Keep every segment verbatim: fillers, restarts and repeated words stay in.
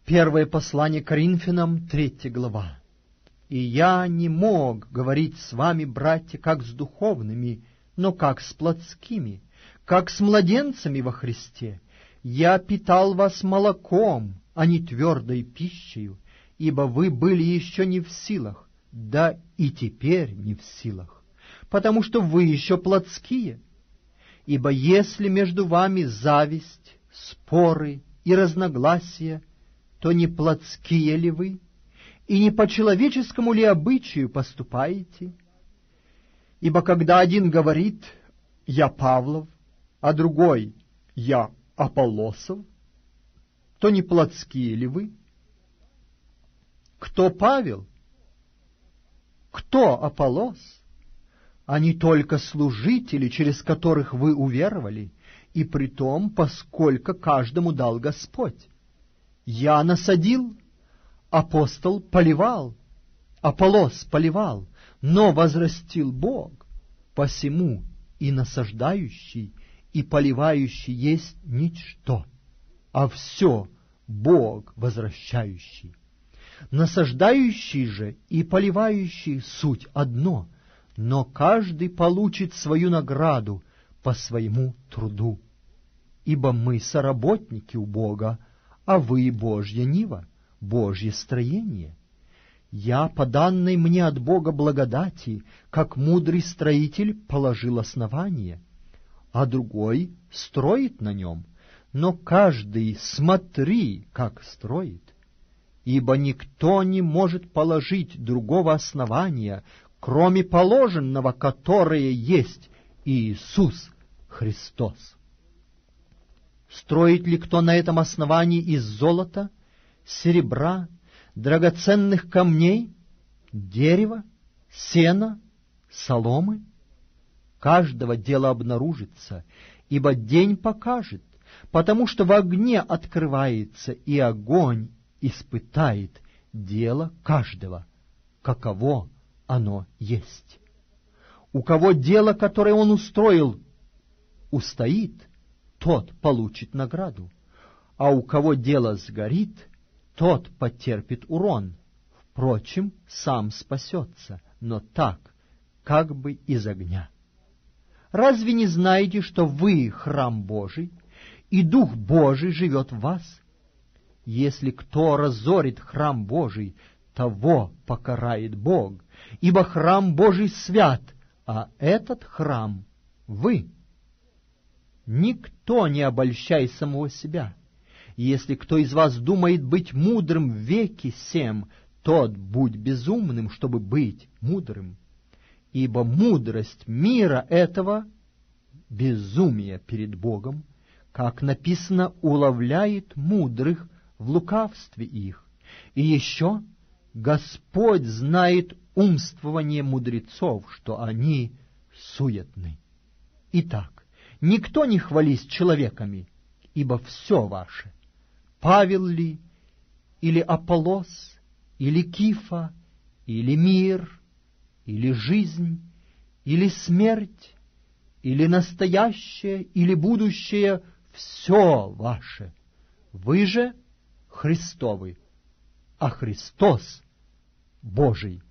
Первое послание Коринфянам, третья глава. «И я не мог говорить с вами, братья, как с духовными, но как с плотскими, как с младенцами во Христе. Я питал вас молоком, а не твердой пищей, ибо вы были еще не в силах, да и теперь не в силах, потому что вы еще плотские. Ибо если между вами зависть, споры и разногласия, то не плотские ли вы, и не по человеческому ли обычаю поступаете? Ибо когда один говорит «я Павлов», а другой «я Аполлосов», то не плотские ли вы? Кто Павел? Кто Аполлос? Они только служители, через которых вы уверовали, и притом, поскольку каждому дал Господь. Я насадил, апостол поливал, Аполлос поливал, но возрастил Бог. Посему и насаждающий, и поливающий есть ничто, а все Бог возвращающий. Насаждающий же и поливающий суть одно, но каждый получит свою награду по своему труду. Ибо мы соработники у Бога, а вы Божья нива, Божье строение. Я, по данной мне от Бога благодати, как мудрый строитель, положил основание, а другой строит на нем, но каждый смотри, как строит. Ибо никто не может положить другого основания, кроме положенного, которое есть Иисус Христос. Строит ли кто на этом основании из золота, серебра, драгоценных камней, дерева, сена, соломы? Каждого дела обнаружится, ибо день покажет, потому что в огне открывается, и огонь испытает дело каждого, каково оно есть. У кого дело, которое он устроил, устоит, тот получит награду, а у кого дело сгорит, тот потерпит урон. Впрочем, сам спасется, но так, как бы из огня. Разве не знаете, что вы храм Божий, и Дух Божий живет в вас? Если кто разорит храм Божий, того покарает Бог, ибо храм Божий свят, а этот храм — вы. Никто не обольщай самого себя. Если кто из вас думает быть мудрым в веке сем, тот будь безумным, чтобы быть мудрым. Ибо мудрость мира этого — безумие перед Богом, как написано, уловляет мудрых в лукавстве их. И еще Господь знает умствование мудрецов, что они суетны. Итак, никто не хвались человеками, ибо все ваше. Павел ли, или Аполлос, или Кифа, или мир, или жизнь, или смерть, или настоящее, или будущее, все ваше. Вы же Христовы, а Христос Божий.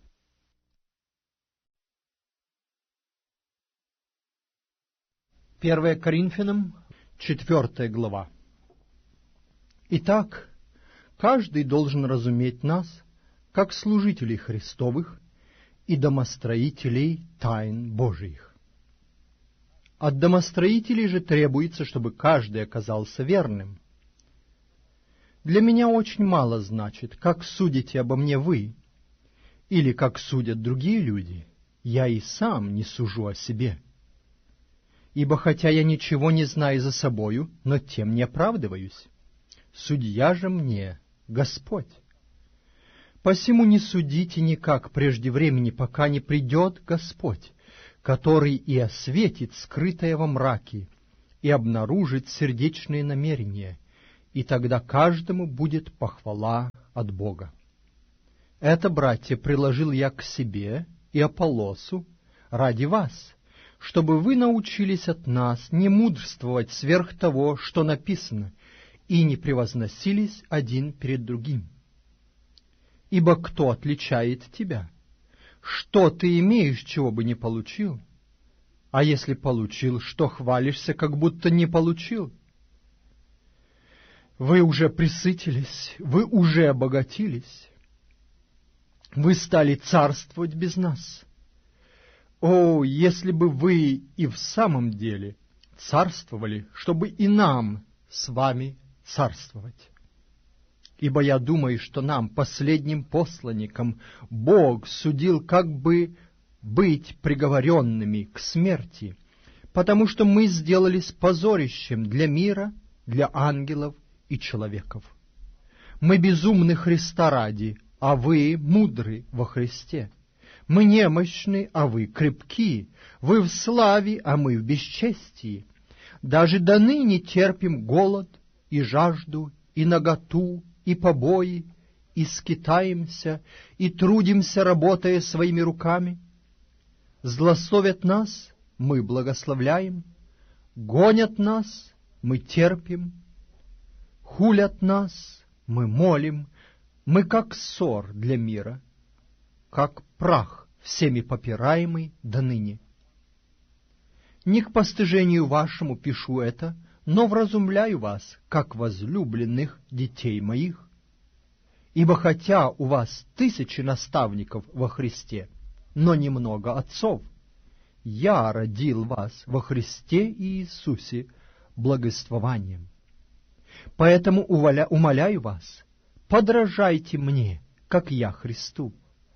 Первое Коринфянам, четвертая глава. Итак, каждый должен разуметь нас, как служителей Христовых и домостроителей тайн Божиих. От домостроителей же требуется, чтобы каждый оказался верным. Для меня очень мало значит, как судите обо мне вы, или как судят другие люди. Я и сам не сужу о себе. Ибо хотя я ничего не знаю за собою, но тем не оправдываюсь. Судья же мне Господь. Посему не судите никак прежде времени, пока не придет Господь, который и осветит скрытое во мраке, и обнаружит сердечные намерения, и тогда каждому будет похвала от Бога. Это, братья, приложил я к себе и Аполлосу ради вас, чтобы вы научились от нас не мудрствовать сверх того, что написано, и не превозносились один перед другим. Ибо кто отличает тебя? Что ты имеешь, чего бы не получил? А если получил, что хвалишься, как будто не получил? Вы уже пресытились, вы уже обогатились, вы стали царствовать без нас. О, если бы вы и в самом деле царствовали, чтобы и нам с вами царствовать. Ибо я думаю, что нам, последним посланникам, Бог судил как бы быть приговоренными к смерти, потому что мы сделались позорищем для мира, для ангелов и человеков. Мы безумны Христа ради, а вы мудры во Христе. Мы немощны, а вы крепки. Вы в славе, а мы в бесчестии. Даже до ныне терпим голод и жажду, и наготу, и побои, и скитаемся, и трудимся, работая своими руками. Злословят нас, мы благословляем, гонят нас, мы терпим, хулят нас, мы молим, мы как ссор для мира, как прах всеми попираемый до ныне. Не к постыжению вашему пишу это, но вразумляю вас, как возлюбленных детей моих. Ибо хотя у вас тысячи наставников во Христе, но немного отцов, я родил вас во Христе Иисусе благовествованием. Поэтому умоляю вас, подражайте мне, как я Христу.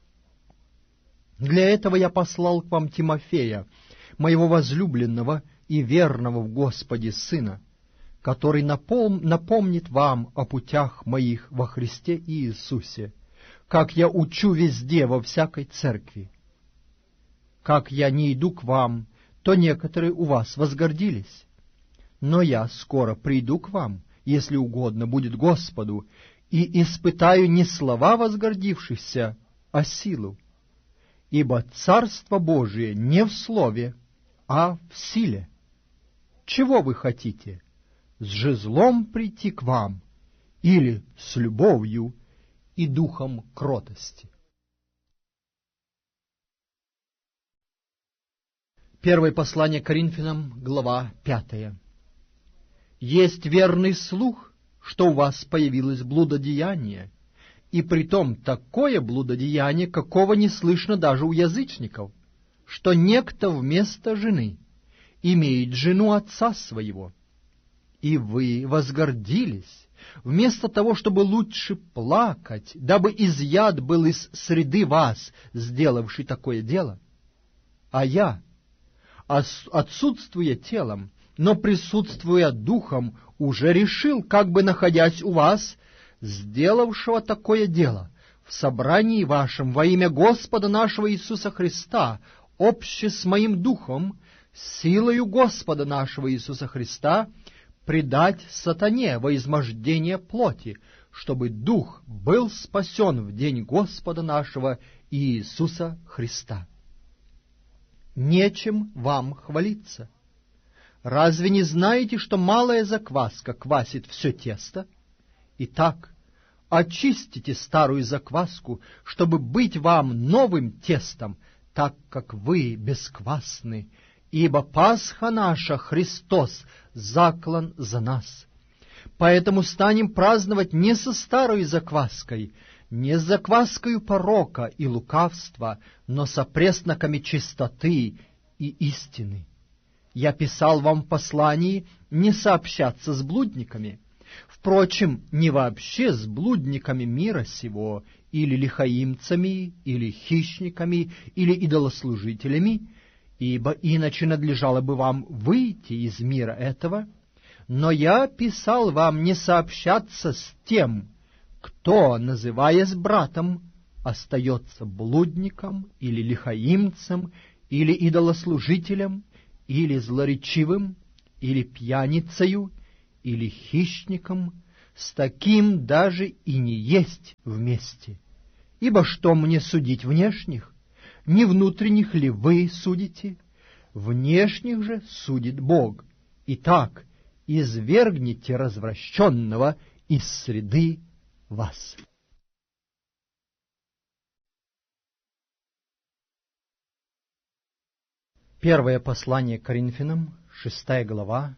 Для этого я послал к вам Тимофея, моего возлюбленного и верного в Господе сына, который напом... напомнит вам о путях моих во Христе Иисусе, как я учу везде во всякой церкви. Как я не иду к вам, то некоторые у вас возгордились. Но я скоро приду к вам, если угодно будет Господу, и испытаю не слова возгордившихся, а силу. Ибо Царство Божие не в слове, а в силе. Чего вы хотите? С жезлом прийти к вам или с любовью и духом кротости? Первое послание Коринфянам, глава пятая. Есть верный слух, что у вас появилось блудодеяние, и притом такое блудодеяние, какого не слышно даже у язычников, что некто вместо жены имеет жену отца своего. И вы возгордились, вместо того, чтобы лучше плакать, дабы изъят был из среды вас, сделавший такое дело. А я, отсутствуя телом, но присутствуя духом, уже решил, как бы находясь у вас, сделавшего такое дело, в собрании вашем во имя Господа нашего Иисуса Христа, обще с моим духом, силою Господа нашего Иисуса Христа, предать сатане во измождение плоти, чтобы дух был спасен в день Господа нашего Иисуса Христа. Нечем вам хвалиться. Разве не знаете, что малая закваска квасит все тесто? Итак, очистите старую закваску, чтобы быть вам новым тестом, так как вы бесквасны, ибо Пасха наша, Христос, заклан за нас. Поэтому станем праздновать не со старой закваской, не с закваскою порока и лукавства, но со пресноками чистоты и истины. Я писал вам в послании не сообщаться с блудниками, впрочем, не вообще с блудниками мира сего, или лихаимцами, или хищниками, или идолослужителями, ибо иначе надлежало бы вам выйти из мира этого, но я писал вам не сообщаться с тем, кто, называясь братом, остается блудником, или лихаимцем, или идолослужителем, или злоречивым, или пьяницею, или хищником, с таким даже и не есть вместе. Ибо что мне судить внешних? Не внутренних ли вы судите? Внешних же судит Бог. Итак, извергните развращенного из среды вас». Первое послание к Коринфянам, шестая глава,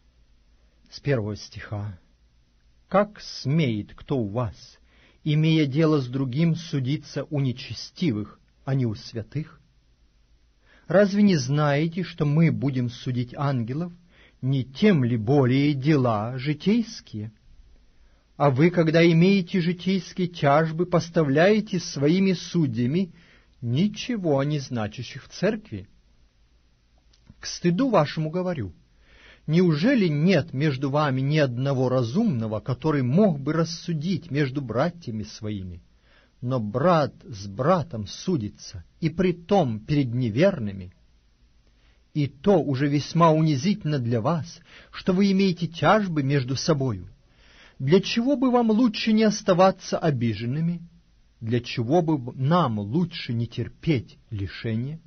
с первого стиха. «Как смеет кто у вас, имея дело с другим, судиться у нечестивых, а не у святых? Разве не знаете, что мы будем судить ангелов, не тем ли более дела житейские? А вы, когда имеете житейские тяжбы, поставляете своими судьями ничего не значащих в церкви. К стыду вашему говорю, неужели нет между вами ни одного разумного, который мог бы рассудить между братьями своими? Но брат с братом судится, и притом перед неверными. И то уже весьма унизительно для вас, что вы имеете тяжбы между собою. Для чего бы вам лучше не оставаться обиженными? Для чего бы нам лучше не терпеть лишения?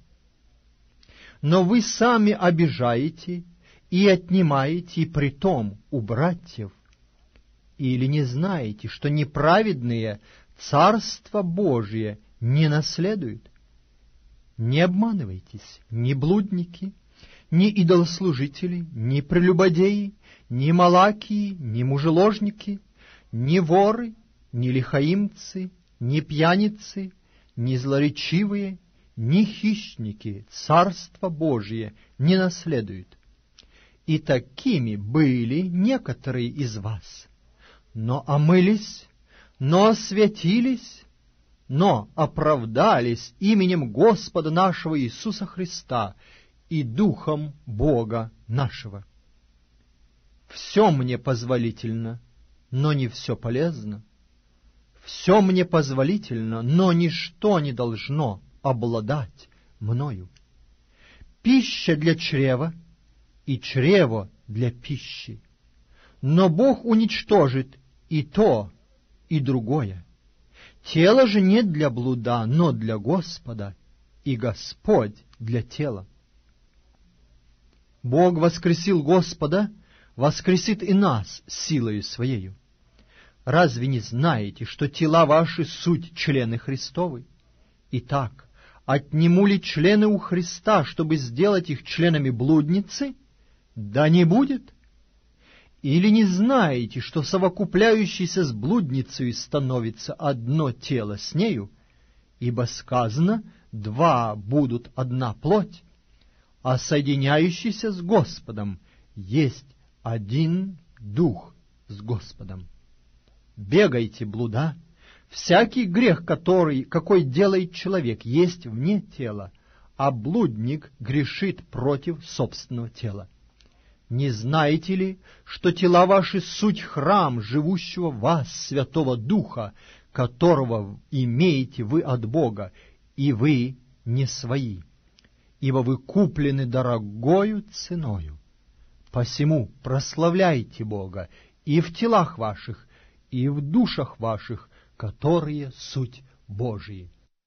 Но вы сами обижаете и отнимаете, и притом у братьев. Или не знаете, что неправедные Царство Божие не наследуют? Не обманывайтесь, ни блудники, ни идолослужители, ни прелюбодеи, ни малакии, ни мужеложники, ни воры, ни лихаимцы, ни пьяницы, ни злоречивые, ни хищники Царство Божие не наследуют. И такими были некоторые из вас. Но омылись, но освятились, но оправдались именем Господа нашего Иисуса Христа и Духом Бога нашего. Все мне позволительно, но не все полезно. Все мне позволительно, но ничто не должно обладать мною. Пища для чрева и чрево для пищи. Но Бог уничтожит и то, и другое. Тело же не для блуда, но для Господа, и Господь для тела. Бог воскресил Господа, воскресит и нас силою Своею. Разве не знаете, что тела ваши суть члены Христовы? Итак, отниму ли члены у Христа, чтобы сделать их членами блудницы? Да не будет. Или не знаете, что совокупляющийся с блудницей становится одно тело с нею? Ибо сказано, два будут одна плоть, а соединяющийся с Господом есть один дух с Господом. Бегайте, блуда. Всякий грех, который, какой делает человек, есть вне тела, а блудник грешит против собственного тела. Не знаете ли, что тела ваши суть храм живущего в вас Святого Духа, которого имеете вы от Бога, и вы не свои, ибо вы куплены дорогою ценою? Посему прославляйте Бога и в телах ваших, и в душах ваших, которые суть Божии.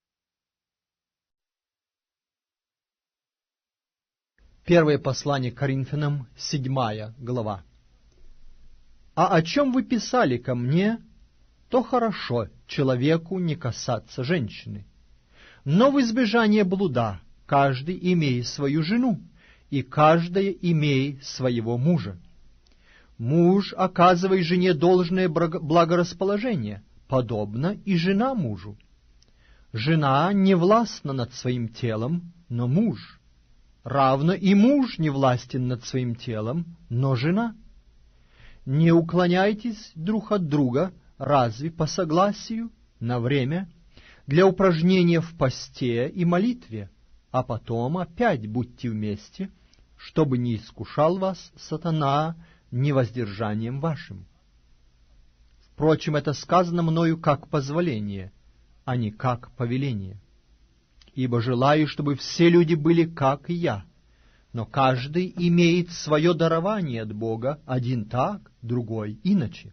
Первое послание к Коринфянам, седьмая глава. «А о чем вы писали ко мне, то хорошо человеку не касаться женщины. Но в избежание блуда каждый имея свою жену, и каждая имея своего мужа. Муж, оказывай жене должное благорасположение, подобно и жена мужу. Жена не властна над своим телом, но муж. Равно и муж не властен над своим телом, но жена. Не уклоняйтесь друг от друга, разве по согласию, на время, для упражнения в посте и молитве, а потом опять будьте вместе, чтобы не искушал вас сатана невоздержанием вашим. Впрочем, это сказано мною как позволение, а не как повеление. Ибо желаю, чтобы все люди были как и я, но каждый имеет свое дарование от Бога, один так, другой иначе.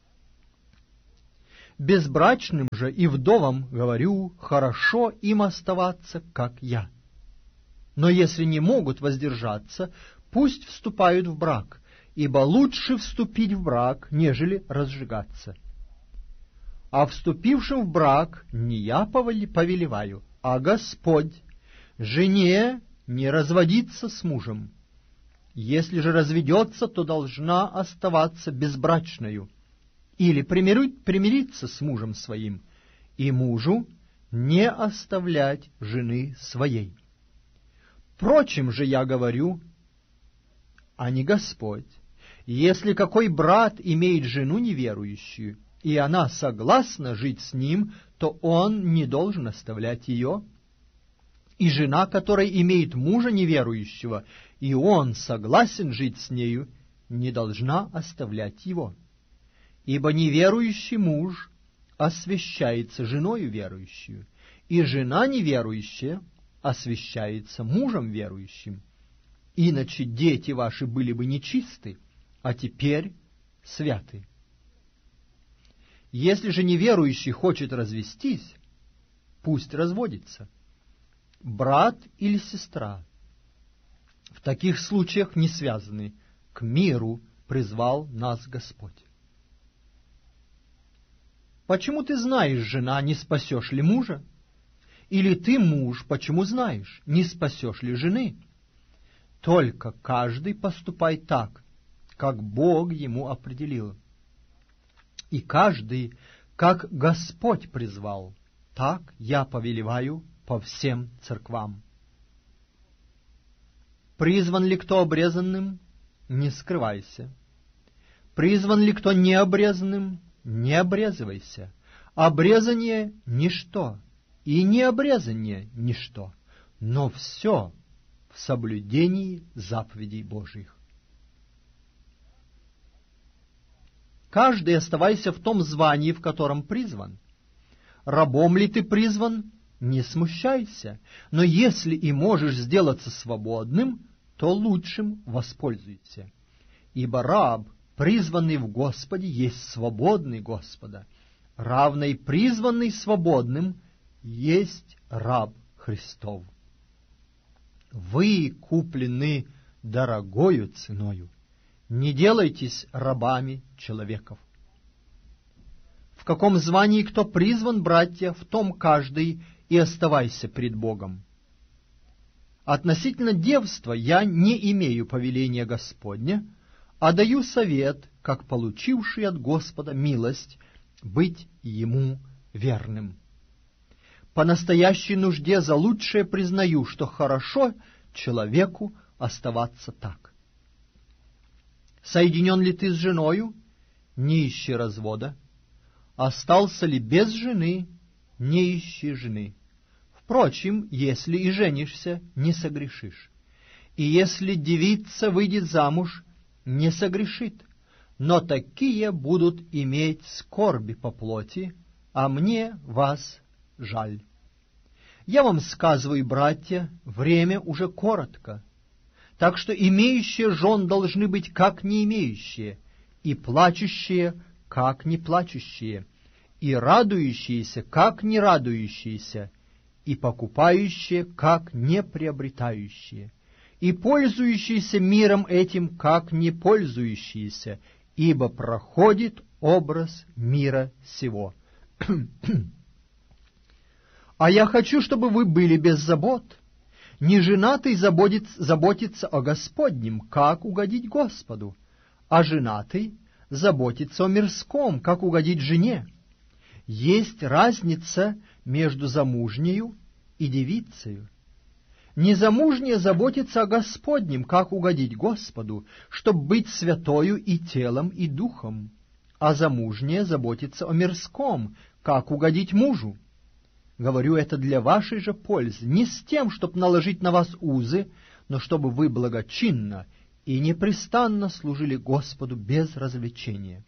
Безбрачным же и вдовам говорю, хорошо им оставаться, как я. Но если не могут воздержаться, пусть вступают в брак, ибо лучше вступить в брак, нежели разжигаться. А вступившим в брак не я повелеваю, а Господь, жене не разводиться с мужем. Если же разведется, то должна оставаться безбрачною, или примириться с мужем своим, и мужу не оставлять жены своей. Впрочем же я говорю, а не Господь, если какой брат имеет жену неверующую, и она согласна жить с ним, то он не должен оставлять ее. И жена, которая имеет мужа неверующего, и он согласен жить с нею, не должна оставлять его. Ибо неверующий муж освящается женою верующую, и жена неверующая освящается мужем верующим. Иначе дети ваши были бы нечисты, а теперь святы. Если же неверующий хочет развестись, пусть разводится. Брат или сестра в таких случаях не связаны, к миру призвал нас Господь. Почему ты знаешь, жена, не спасешь ли мужа? Или ты, муж, почему знаешь, не спасешь ли жены? Только каждый поступай так, как Бог ему определил. И каждый, как Господь призвал, так я повелеваю по всем церквам. Призван ли кто обрезанным? Не скрывайся. Призван ли кто необрезанным? Не обрезывайся. Обрезание — ничто, и необрезание — ничто, но все в соблюдении заповедей Божьих. Каждый оставайся в том звании, в котором призван. Рабом ли ты призван? Не смущайся, но если и можешь сделаться свободным, то лучшим воспользуйся. Ибо раб, призванный в Господе, есть свободный Господа, равно и призванный свободным есть раб Христов. Вы куплены дорогою ценою, не делайтесь рабами человеков. В каком звании кто призван, братья, в том каждый и оставайся пред Богом. Относительно девства я не имею повеления Господня, а даю совет, как получивший от Господа милость, быть Ему верным. По настоящей нужде за лучшее признаю, что хорошо человеку оставаться так. Соединен ли ты с женою? Не ищи развода. Остался ли без жены? Не ищи жены. Впрочем, если и женишься, не согрешишь. И если девица выйдет замуж, не согрешит, но такие будут иметь скорби по плоти, а мне вас жаль. Я вам сказываю, братья, время уже коротко, так что имеющие жен должны быть как не имеющие, и плачущие, как не плачущие, и радующиеся, как не радующиеся, и покупающие, как не приобретающие, и пользующиеся миром этим, как не пользующиеся, ибо проходит образ мира сего. А я хочу, чтобы вы были без забот. Неженатый заботится о Господнем, как угодить Господу, а женатый заботится о мирском, как угодить жене. Есть разница между замужнею и девицею. Незамужняя заботится о Господнем, как угодить Господу, чтобы быть святою и телом, и духом, а замужняя заботится о мирском, как угодить мужу. Говорю это для вашей же пользы, не с тем, чтобы наложить на вас узы, но чтобы вы благочинно и непрестанно служили Господу без развлечения.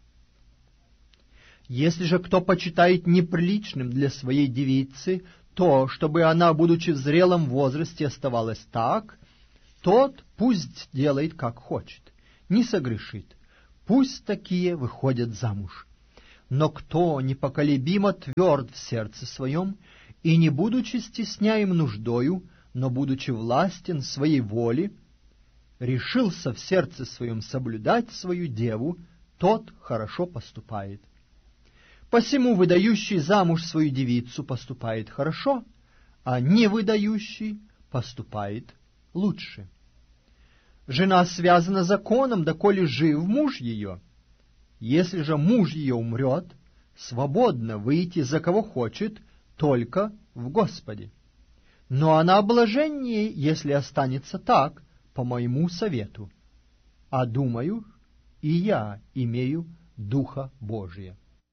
Если же кто почитает неприличным для своей девицы то, чтобы она, будучи в зрелом возрасте, оставалась так, тот пусть делает, как хочет, не согрешит, пусть такие выходят замуж. Но кто непоколебимо тверд в сердце своем, и не будучи стесняем нуждою, но будучи властен своей воле, решился в сердце своем соблюдать свою деву, тот хорошо поступает. Посему выдающий замуж свою девицу поступает хорошо, а не выдающий поступает лучше. Жена связана законом, доколе жив муж ее. Если же муж ее умрет, свободно выйти за кого хочет, только в Господе. Но она блаженнее, если останется так, по моему совету. А думаю, и я имею Духа Божия.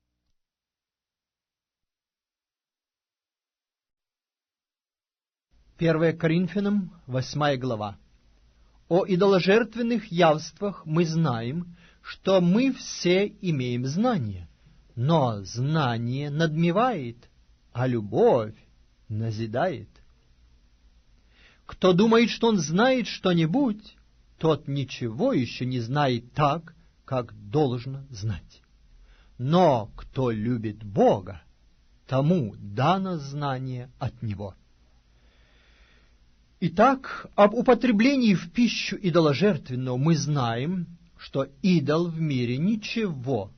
первое Коринфянам, восьмая глава. О идоложертвенных явствах мы знаем, что мы все имеем знание, но знание надмевает, а любовь назидает. Кто думает, что он знает что-нибудь, тот ничего еще не знает так, как должно знать. Но кто любит Бога, тому дано знание от Него. Итак, об употреблении в пищу идоложертвенного мы знаем, что идол в мире ничего,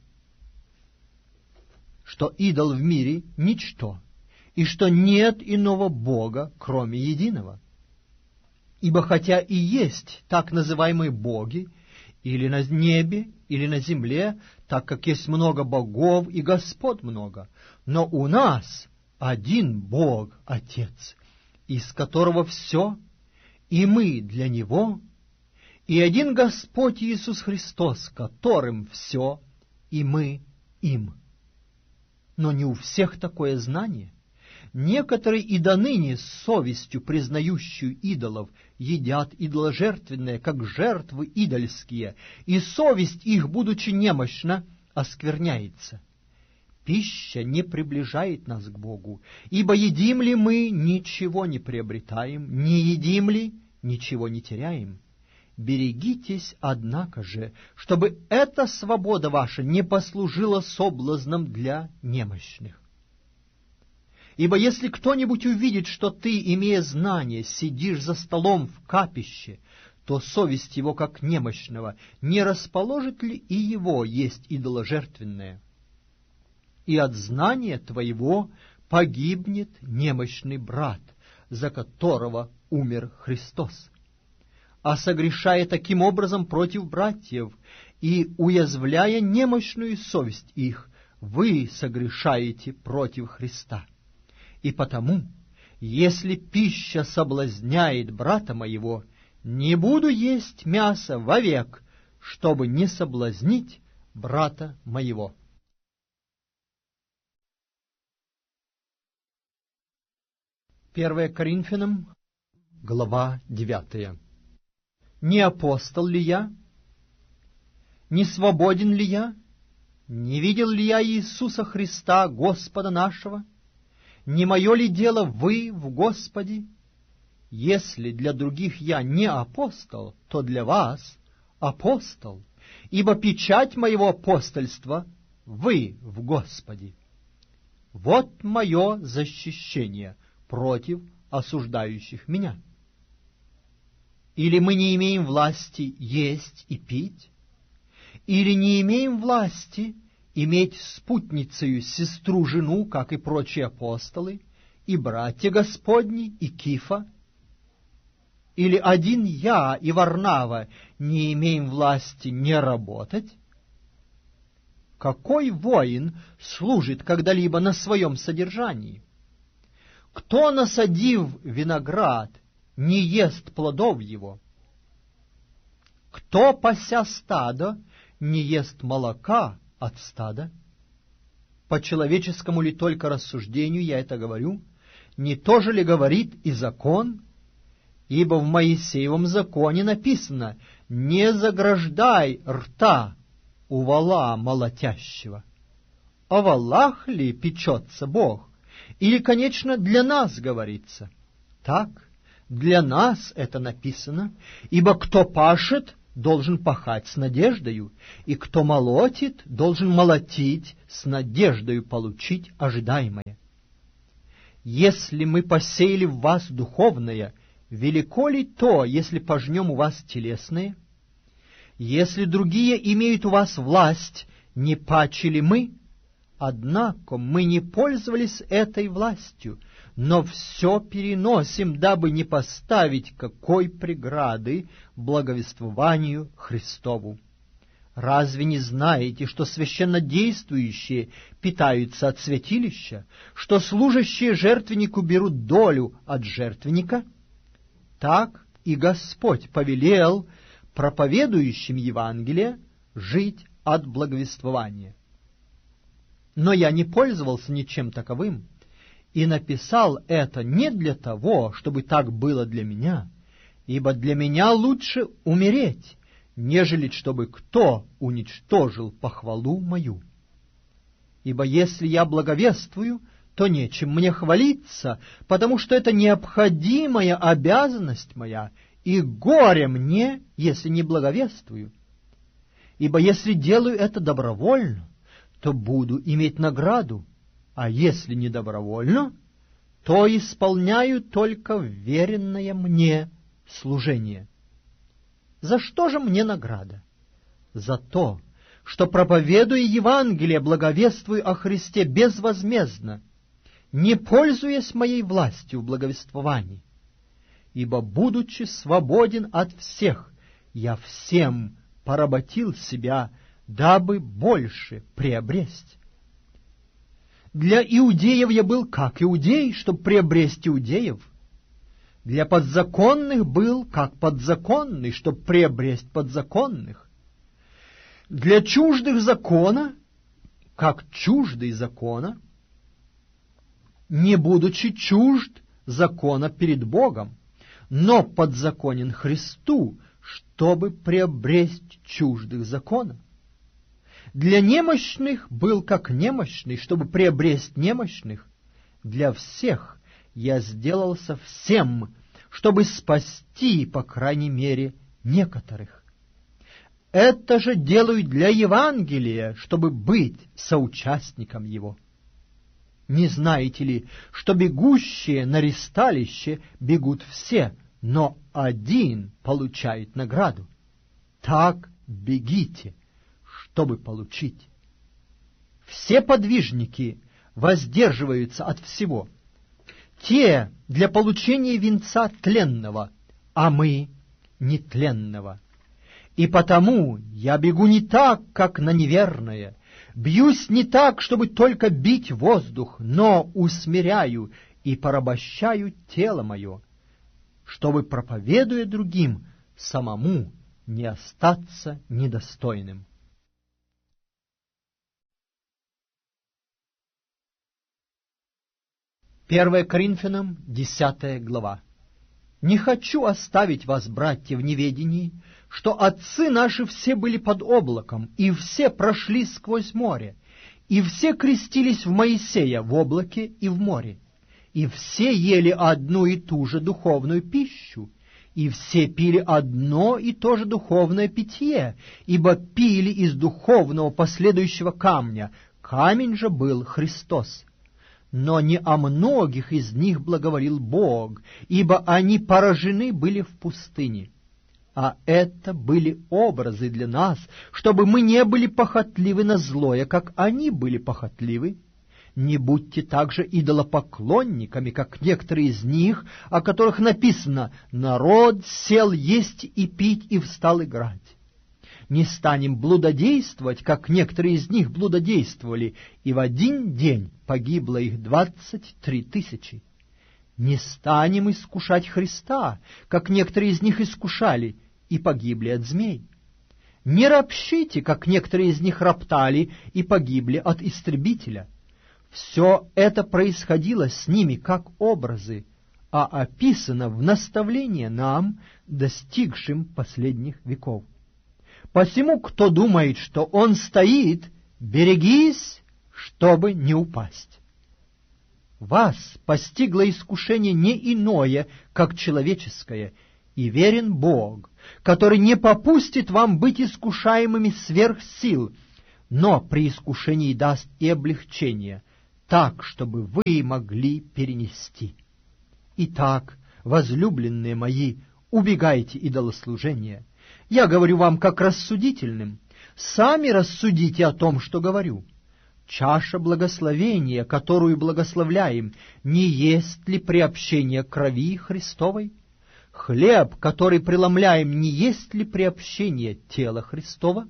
что идол в мире ничто, и что нет иного Бога, кроме единого. Ибо хотя и есть так называемые боги, или на небе, или на земле, так как есть много богов и господ много, но у нас один Бог, Отец, из которого все, и мы для Него, и один Господь Иисус Христос, которым все, и мы им. Но не у всех такое знание. Некоторые и до ныне с совестью, признающую идолов, едят идоложертвенное, как жертвы идольские, и совесть их, будучи немощна, оскверняется. Пища не приближает нас к Богу, ибо едим ли мы, ничего не приобретаем, не едим ли, ничего не теряем. Берегитесь, однако же, чтобы эта свобода ваша не послужила соблазном для немощных. Ибо если кто-нибудь увидит, что ты, имея знание, сидишь за столом в капище, то совесть его, как немощного, не расположит ли и его есть идоложертвенное? И от знания твоего погибнет немощный брат, за которого умер Христос. А согрешая таким образом против братьев и уязвляя немощную совесть их, вы согрешаете против Христа. И потому, если пища соблазняет брата моего, не буду есть мясо вовек, чтобы не соблазнить брата моего. первое Коринфянам, глава девятая. Не апостол ли я? Не свободен ли я? Не видел ли я Иисуса Христа, Господа нашего? Не мое ли дело вы в Господе? Если для других я не апостол, то для вас апостол, ибо печать моего апостольства вы в Господе. Вот мое защищение против осуждающих меня. Или мы не имеем власти есть и пить? Или не имеем власти иметь спутницею сестру-жену, как и прочие апостолы, и братья Господни, и Кифа? Или один я и Варнава не имеем власти не работать? Какой воин служит когда-либо на своем содержании? Кто, насадив виноград, не ест плодов его? Кто, пася стадо, не ест молока от стада? По человеческому ли только рассуждению я это говорю? Не то же ли говорит и закон? Ибо в Моисеевом законе написано: «Не заграждай рта у вола молотящего». О волах ли печется Бог? Или, конечно, для нас говорится? Так, для нас это написано, ибо кто пашет, должен пахать с надеждою, и кто молотит, должен молотить с надеждою получить ожидаемое. Если мы посеяли в вас духовное, велико ли то, если пожнем у вас телесные? Если другие имеют у вас власть, не паче ли мы? Однако мы не пользовались этой властью, но все переносим, дабы не поставить какой преграды благовествованию Христову. Разве не знаете, что священнодействующие питаются от святилища, что служащие жертвеннику берут долю от жертвенника? Так и Господь повелел проповедующим Евангелие жить от благовествования. Но я не пользовался ничем таковым, и написал это не для того, чтобы так было для меня, ибо для меня лучше умереть, нежели чтобы кто уничтожил похвалу мою. Ибо если я благовествую, то нечем мне хвалиться, потому что это необходимая обязанность моя, и горе мне, если не благовествую. Ибо если делаю это добровольно, то буду иметь награду, а если не добровольно, то исполняю только веренное мне служение. За что же мне награда? За то, что, проповедуя Евангелие, благовествую о Христе безвозмездно, не пользуясь моей властью в благовествовании. Ибо, будучи свободен от всех, я всем поработил себя, дабы больше приобресть. Для иудеев я был как иудей, чтобы приобрести иудеев. Для подзаконных был как подзаконный, чтобы приобресть подзаконных. Для чуждых закона, как чуждый закона, не будучи чужд закона перед Богом, но подзаконен Христу, чтобы приобресть чуждых закона. Для немощных был как немощный, чтобы приобресть немощных. Для всех я сделался всем, чтобы спасти, по крайней мере, некоторых. Это же делаю для Евангелия, чтобы быть соучастником его. Не знаете ли, что бегущие на ристалище бегут все, но один получает награду? Так бегите, чтобы получить. Все подвижники воздерживаются от всего. Те для получения венца тленного, а мы нетленного. И потому я бегу не так, как на неверное, бьюсь не так, чтобы только бить воздух, но усмиряю и порабощаю тело мое, чтобы, проповедуя другим, самому не остаться недостойным. первое Коринфянам, десятая глава. «Не хочу оставить вас, братья, в неведении, что отцы наши все были под облаком, и все прошли сквозь море, и все крестились в Моисея в облаке и в море, и все ели одну и ту же духовную пищу, и все пили одно и то же духовное питье, ибо пили из духовного последующего камня, камень же был Христос. Но не о многих из них благоволил Бог, ибо они поражены были в пустыне. А это были образы для нас, чтобы мы не были похотливы на злое, как они были похотливы. Не будьте также идолопоклонниками, как некоторые из них, о которых написано: «Народ сел есть и пить и встал играть». Не станем блудодействовать, как некоторые из них блудодействовали, и в один день погибло их двадцать три тысячи. Не станем искушать Христа, как некоторые из них искушали, и погибли от змей. Не ропщите, как некоторые из них роптали, и погибли от истребителя. Все это происходило с ними как образы, а описано в наставлении нам, достигшим последних веков. Посему, кто думает, что он стоит, берегись, чтобы не упасть. Вас постигло искушение не иное, как человеческое, и верен Бог, который не попустит вам быть искушаемыми сверх сил, но при искушении даст и облегчение, так, чтобы вы могли перенести. Итак, Возлюбленные мои, убегайте идолослужения. Я говорю вам как рассудительным. Сами рассудите о том, что говорю. Чаша благословения, которую благословляем, не есть ли приобщение крови Христовой? Хлеб, который преломляем, не есть ли приобщение тела Христова?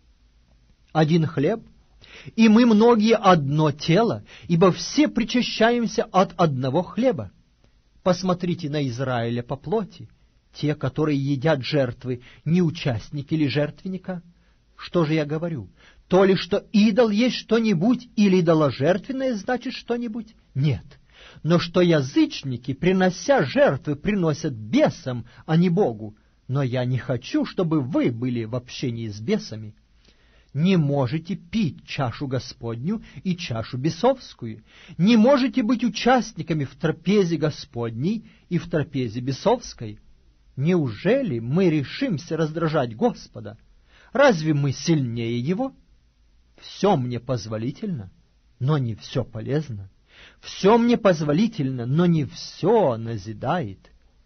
Один хлеб, и мы многие одно тело, ибо все причащаемся от одного хлеба. Посмотрите на Израиля по плоти. Те, которые едят жертвы, не участники ли жертвенника? Что же я говорю? То ли, что идол есть что-нибудь, или идоложертвенное значит что-нибудь? Нет. Но что язычники, принося жертвы, приносят бесам, а не Богу. Но я не хочу, чтобы вы были в общении с бесами. Не можете пить чашу Господню и чашу бесовскую. Не можете быть участниками в трапезе Господней и в трапезе бесовской. Неужели мы решимся раздражать Господа? Разве мы сильнее Его? Все мне позволительно, но не все полезно. Все мне позволительно, но не все назидает.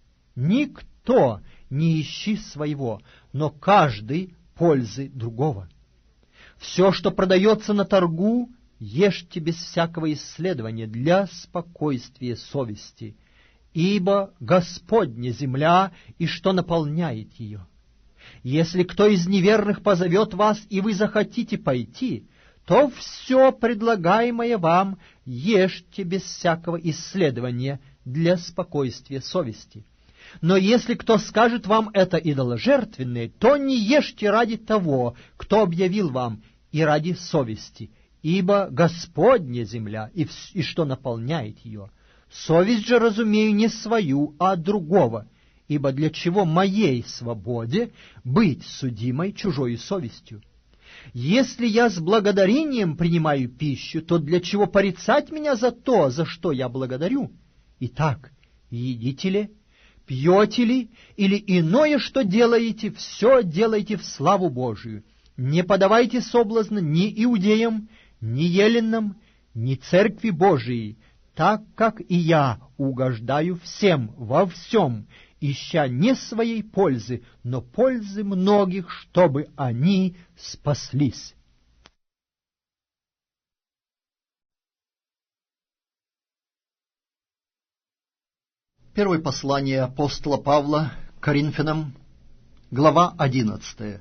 Никто не ищи своего, но каждый пользы другого. Все, что продается на торгу, ешьте без всякого исследования для спокойствия совести, ибо Господня земля и что наполняет ее. Если кто из неверных позовет вас, и вы захотите пойти, то все предлагаемое вам ешьте без всякого исследования для спокойствия совести. Но если кто скажет вам это идоложертвенное, то не ешьте ради того, кто объявил вам, и ради совести, ибо Господня земля и, вс- и что наполняет ее. Совесть же разумею не свою, а другого, ибо для чего моей свободе быть судимой чужой совестью? Если я с благодарением принимаю пищу, то для чего порицать меня за то, за что я благодарю? Итак, едите ли, пьете ли, или иное, что делаете, все делайте в славу Божию. Не подавайте соблазна ни иудеям, ни еленам, ни церкви Божией, так как и я угождаю всем во всем, ища не своей пользы, но пользы многих, чтобы они спаслись. Первое послание апостола Павла к Коринфянам, глава одиннадцатая.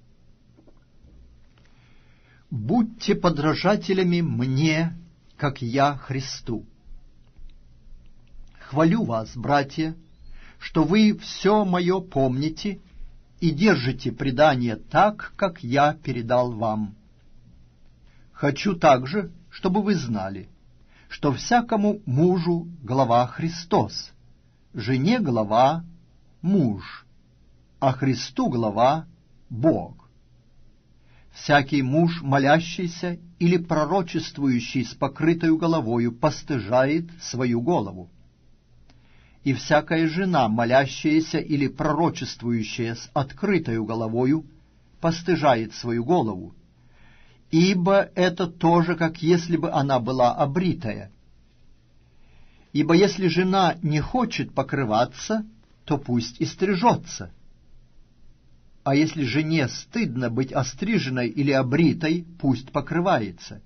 «Будьте подражателями мне, как я Христу. Хвалю вас, братья, что вы все мое помните и держите предание так, как я передал вам. Хочу также, чтобы вы знали, что всякому мужу глава Христос, жене глава муж, а Христу глава Бог. Всякий муж, молящийся или пророчествующий с покрытою головою, постыжает свою голову. И всякая жена, молящаяся или пророчествующая с открытою головою, постыжает свою голову, ибо это тоже, как если бы она была обритая. Ибо если жена не хочет покрываться, то пусть и стрижется. А если жене стыдно быть остриженной или обритой, пусть покрывается.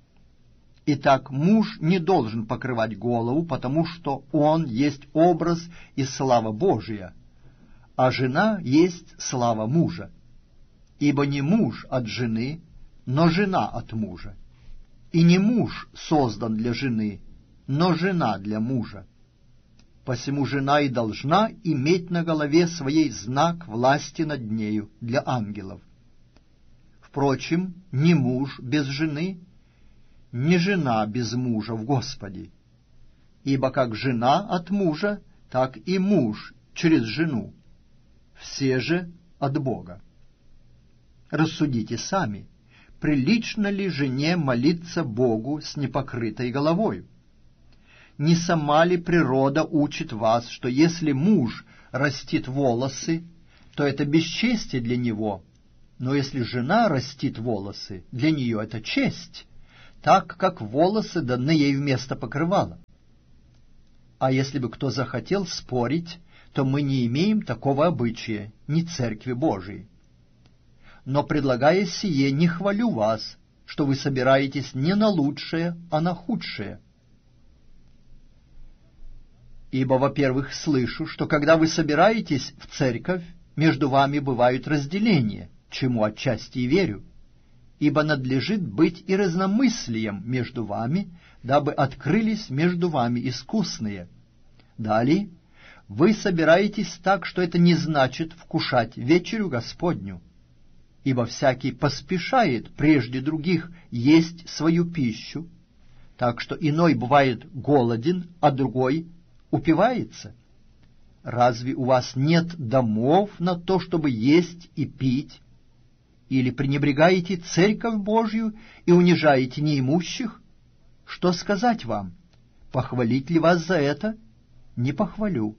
Итак, муж не должен покрывать голову, потому что он есть образ и слава Божия, а жена есть слава мужа. Ибо не муж от жены, но жена от мужа. И не муж создан для жены, но жена для мужа. Посему жена и должна иметь на голове своей знак власти над нею для ангелов. Впрочем, ни муж без жены, ни жена без мужа в Господе. Ибо как жена от мужа, так и муж через жену. Все же от Бога. Рассудите сами, прилично ли жене молиться Богу с непокрытой головою? Не сама ли природа учит вас, что если муж растит волосы, то это бесчестие для него, но если жена растит волосы, для нее это честь, так как волосы даны ей вместо покрывала? А если бы кто захотел спорить, то мы не имеем такого обычая, ни Церкви Божией. Но, предлагая сие, не хвалю вас, что вы собираетесь не на лучшее, а на худшее. Ибо, во-первых, слышу, что когда вы собираетесь в церковь, между вами бывают разделения, чему отчасти и верю. Ибо надлежит быть и разномыслием между вами, дабы открылись между вами искусные. Далее, вы собираетесь так, что это не значит вкушать вечерю Господню. Ибо всякий поспешает прежде других есть свою пищу, так что иной бывает голоден, а другой упивается. Разве у вас нет домов на то, чтобы есть и пить? Или пренебрегаете Церковь Божью и унижаете неимущих? Что сказать вам? Похвалить ли вас за это? Не похвалю.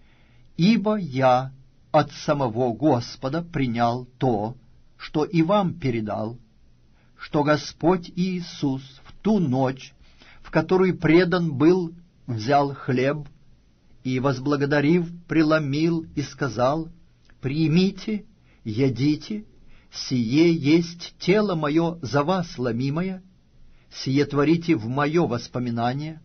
Ибо я от самого Господа принял то, что и вам передал, что Господь Иисус в ту ночь, в которую предан был, взял хлеб и, возблагодарив, преломил и сказал: «Примите, едите, сие есть тело мое за вас ломимое, сие творите в мое воспоминание».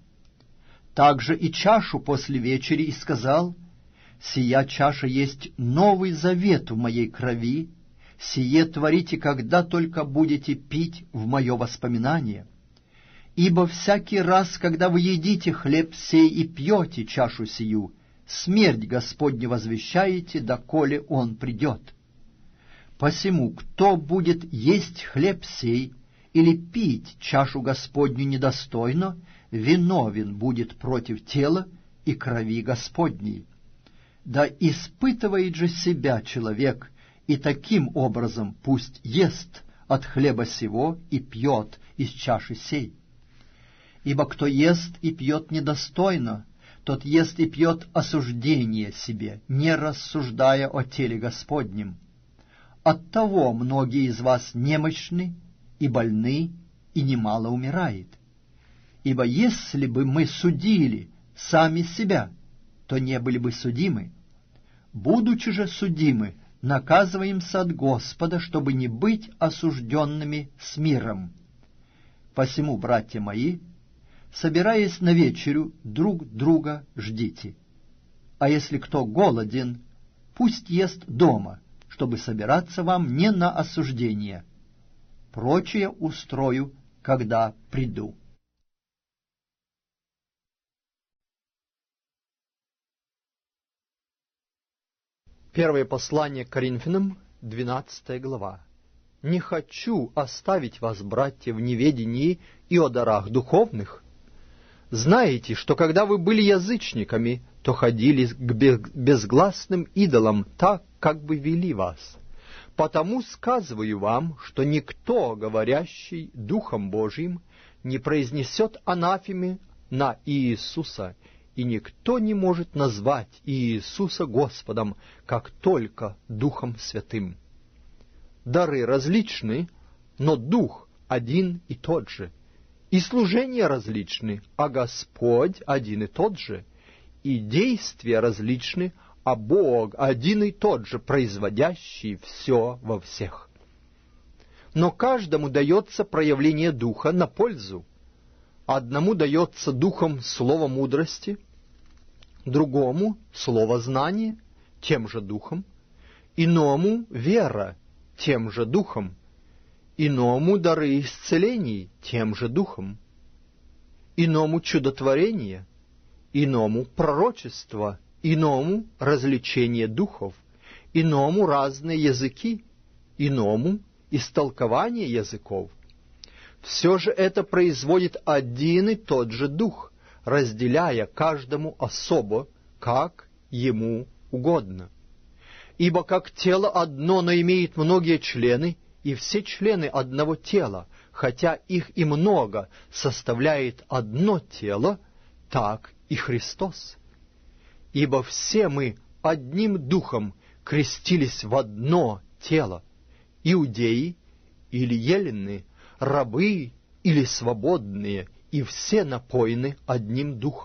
Также и чашу после вечери и сказал: «Сия чаша есть новый завет в моей крови, сие творите, когда только будете пить в мое воспоминание. Ибо всякий раз, когда вы едите хлеб сей и пьете чашу сию, смерть Господню возвещаете, доколе Он придет. Посему, кто будет есть хлеб сей или пить чашу Господню недостойно, виновен будет против тела и крови Господней. Да испытывает же себя человек, и таким образом пусть ест от хлеба сего и пьет из чаши сей. Ибо кто ест и пьет недостойно, тот ест и пьет осуждение себе, не рассуждая о теле Господнем. Оттого многие из вас немощны и больны, и немало умирает. Ибо если бы мы судили сами себя, то не были бы судимы. Будучи же судимы, наказываемся от Господа, чтобы не быть осужденными с миром. Посему, братья мои, собираясь на вечерю, друг друга ждите. А если кто голоден, пусть ест дома, чтобы собираться вам не на осуждение. Прочее устрою, когда приду». Первое послание к Коринфянам, двенадцатая глава. «Не хочу оставить вас, братья, в неведении и о дарах духовных. Знаете, что когда вы были язычниками, то ходили к безгласным идолам так, как бы вели вас. Потому сказываю вам, что никто, говорящий Духом Божиим, не произнесет анафемы на Иисуса, и никто не может назвать Иисуса Господом, как только Духом Святым. Дары различны, но Дух один и тот же, и служения различны, а Господь один и тот же, и действия различны, а Бог один и тот же, производящий все во всех. Но каждому дается проявление Духа на пользу. Одному дается Духом слово мудрости, другому — слово знания, тем же Духом, иному — вера, тем же Духом, иному — дары исцелений, тем же Духом, иному — чудотворение, иному — пророчество, иному — развлечение духов, иному — разные языки, иному — истолкование языков. Все же это производит один и тот же Дух, разделяя каждому особо, как ему угодно. Ибо как тело одно, но имеет многие члены, и все члены одного тела, хотя их и много, составляет одно тело, так и Христос. Ибо все мы одним Духом крестились в одно тело, иудеи или елены, рабы или свободные, и все напоены одним Духом.